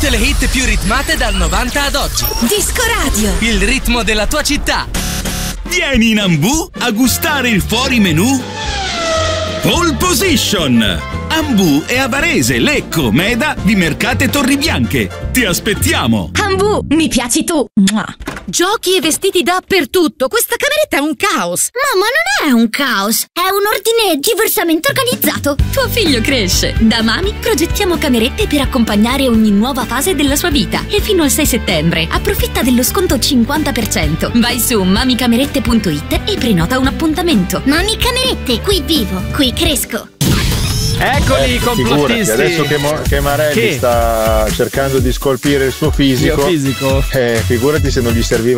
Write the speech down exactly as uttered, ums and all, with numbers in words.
Tutte le hit più ritmate dal novanta ad oggi. Disco Radio. Il ritmo della tua città. Vieni in Ambu a gustare il fuori menù Pole Position. Ambu è a Varese, Lecco, Meda, Vimercate e Torribianche. Ti aspettiamo. Ambu, mi piaci tu. Mua. Giochi e vestiti dappertutto. Questa cameretta è un caos. Mamma, non è un caos, è un ordine diversamente organizzato. Tuo figlio cresce. Da Mami progettiamo camerette per accompagnare ogni nuova fase della sua vita. E fino al sei settembre approfitta dello sconto cinquanta per cento. Vai su mamicamerette punto it e prenota un appuntamento. Mami Camerette, qui vivo, qui cresco. Eccoli i complottisti. Figurati, adesso che, Mo- che Marelli che? sta cercando di scolpire il suo fisico, fisico. Eh, figurati se non gli serviva